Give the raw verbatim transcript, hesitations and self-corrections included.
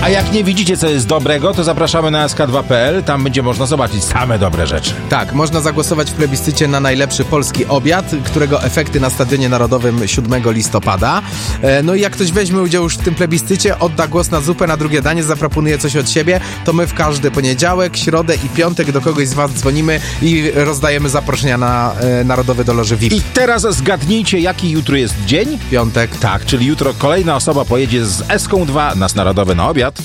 A jak nie widzicie, co jest dobrego, to zapraszamy na S K dwa kropka P L. Tam będzie można zobaczyć same dobre rzeczy. Tak, można zagłosować w plebiscycie na najlepszy polski obiad, którego efekty na Stadionie Narodowym siódmego listopada. No i jak ktoś weźmie udział już w tym plebiscycie, odda głos na zupę, na drugie danie, zaproponuje coś od siebie, to my w każdy poniedziałek, środę i piątek do kogoś z was dzwonimy i rozdajemy zaproszenia na e, Narodowy do Loży V I P. I teraz zgadnijcie, jaki jutro jest dzień? Piątek. Tak, czyli jutro kolejna osoba pojedzie z S K dwa nas Narodowy na obiad.